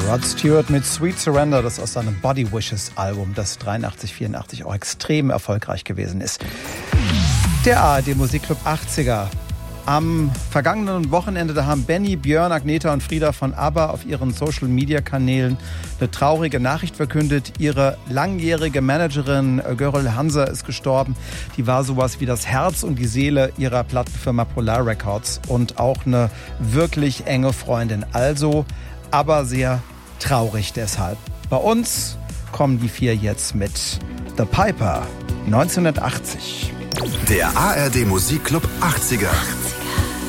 Rod Stewart mit Sweet Surrender, das aus seinem Body Wishes Album, das 83, 84 auch extrem erfolgreich gewesen ist. Der ARD Musikclub 80er. Am vergangenen Wochenende, da haben Benny, Björn, Agneta und Frieda von ABBA auf ihren Social-Media-Kanälen eine traurige Nachricht verkündet. Ihre langjährige Managerin Görel Hanser ist gestorben. Die war sowas wie das Herz und die Seele ihrer Plattenfirma Polar Records und auch eine wirklich enge Freundin. Also, aber sehr traurig deshalb. Bei uns kommen die vier jetzt mit The Piper 1980. Der ARD Musikclub 80er.